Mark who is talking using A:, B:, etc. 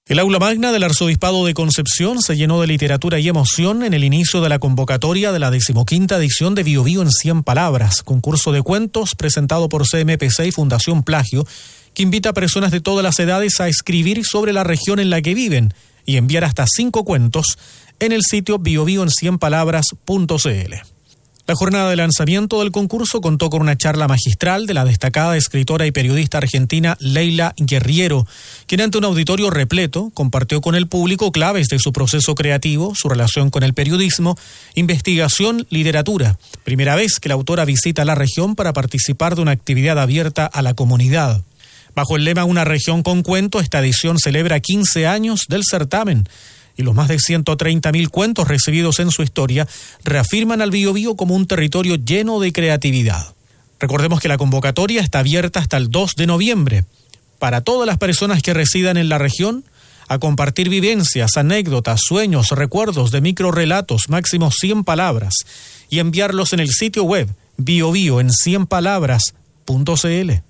A: El aula magna del Arzobispado de Concepción se llenó de literatura y emoción en el inicio de la convocatoria de la 15ª edición de Bio Bio en 100 palabras, concurso de cuentos presentado por CMPC y Fundación Plagio, que invita a personas de todas las edades a escribir sobre la región en la que viven y enviar hasta 5 cuentos en el sitio biobioen100palabras.cl. La jornada de lanzamiento del concurso contó con una charla magistral de la destacada escritora y periodista argentina Leila Guerriero, quien ante un auditorio repleto compartió con el público claves de su proceso creativo, su relación con el periodismo, investigación, literatura. Primera vez que la autora visita la región para participar de una actividad abierta a la comunidad. Bajo el lema Una región con cuento, esta edición celebra 15 años del certamen. Y los más de 130.000 cuentos recibidos en su historia reafirman al Biobío como un territorio lleno de creatividad. Recordemos que la convocatoria está abierta hasta el 2 de noviembre. Para todas las personas que residan en la región, a compartir vivencias, anécdotas, sueños, recuerdos de microrelatos, máximo 100 palabras, y enviarlos en el sitio web biobioen100palabras.cl.